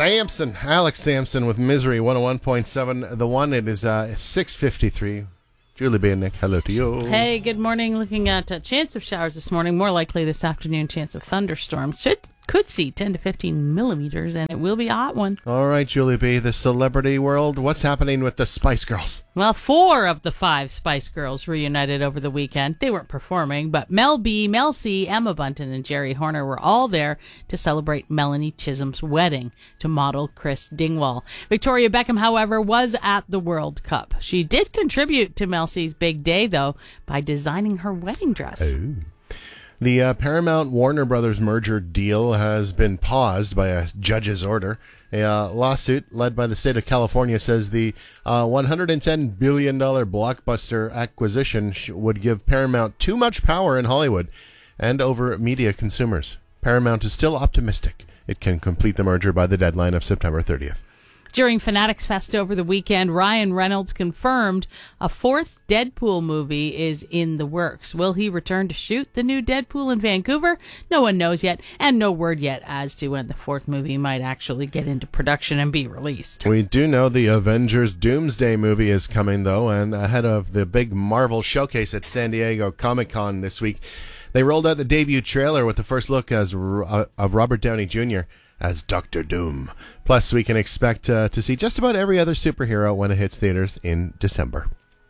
Samson, Alex Sampson with Misery, 101.7. The One, it is 6:53. Julie B. and Nick, hello to you. Hey, good morning. Looking at a chance of showers this morning, more likely this afternoon, chance of thunderstorms. Could see 10 to 15 millimeters, and it will be a hot one. All right, Julie B., the celebrity world, what's happening with the Spice Girls? Well, 4 of the 5 Spice Girls reunited over the weekend. They weren't performing, but Mel B, Mel C, Emma Bunton, and Jerry Horner were all there to celebrate Melanie Chisholm's wedding to model Chris Dingwall. Victoria Beckham, however, was at the World Cup. She did contribute to Mel C's big day, though, by designing her wedding dress. Oh. The Paramount-Warner Brothers merger deal has been paused by a judge's order. A lawsuit led by the state of California says the $110 billion blockbuster acquisition would give Paramount too much power in Hollywood and over media consumers. Paramount is still optimistic it can complete the merger by the deadline of September 30th. During Fanatics Fest over the weekend, Ryan Reynolds confirmed a 4th Deadpool movie is in the works. Will he return to shoot the new Deadpool in Vancouver? No one knows yet, and no word yet as to when the 4th movie might actually get into production and be released. We do know the Avengers Doomsday movie is coming, though, and ahead of the big Marvel showcase at San Diego Comic-Con this week, they rolled out the debut trailer with the first look of Robert Downey Jr. as Dr. Doom. Plus, we can expect to see just about every other superhero when it hits theaters in December.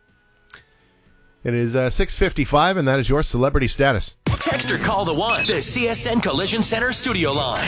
It is 6:55, and that is your celebrity status. Text or call the One, the CSN Collision Center studio line.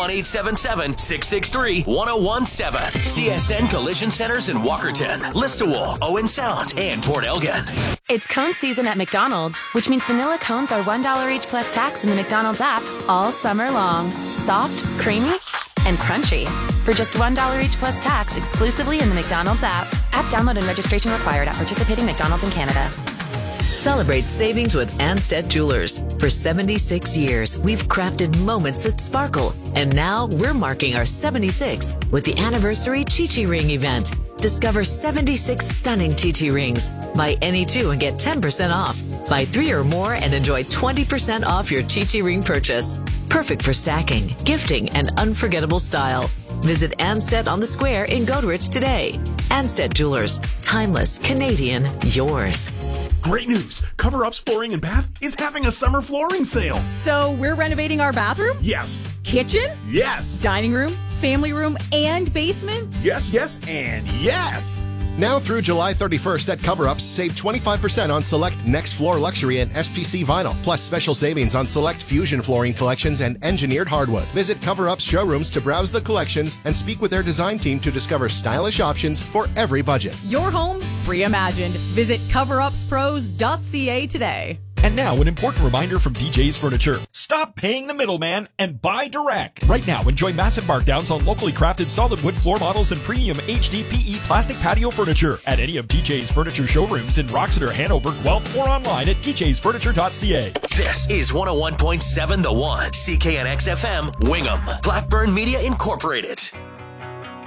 1-877-663-1017. CSN Collision Centers in Walkerton, Listowel, Owen Sound, and Port Elgin. It's cone season at McDonald's, which means vanilla cones are $1 each plus tax in the McDonald's app all summer long. Soft, creamy, and crunchy. For just $1 each plus tax exclusively in the McDonald's app. App download and registration required at participating McDonald's in Canada. Celebrate savings with Anstead Jewelers. For 76 years, we've crafted moments that sparkle. And now we're marking our 76th with the anniversary Chi-Chi Ring event. Discover 76 stunning Chi-Chi rings. Buy any 2 and get 10% off. Buy 3 or more and enjoy 20% off your Chi-Chi ring purchase. Perfect for stacking, gifting, and unforgettable style. Visit Anstead on the Square in Goderich today. Anstead Jewelers. Timeless, Canadian, yours. Great news! Cover Up's Flooring and Bath is having a summer flooring sale. So we're renovating our bathroom? Yes. Kitchen? Yes. Dining room? Family room? And basement? Yes, yes, and yes! Now through July 31st at CoverUps, save 25% on select Next Floor Luxury and SPC Vinyl, plus special savings on select Fusion flooring collections and engineered hardwood. Visit CoverUps showrooms to browse the collections and speak with their design team to discover stylish options for every budget. Your home reimagined. Visit coverupspros.ca today. And now, an important reminder from DJ's Furniture. Stop paying the middleman and buy direct. Right now, enjoy massive markdowns on locally crafted solid wood floor models and premium HDPE plastic patio furniture at any of DJ's Furniture showrooms in Roxeter, Hanover, Guelph, or online at djsfurniture.ca. This is 101.7 The One, CKNX FM, Wingham, Blackburn Media Incorporated.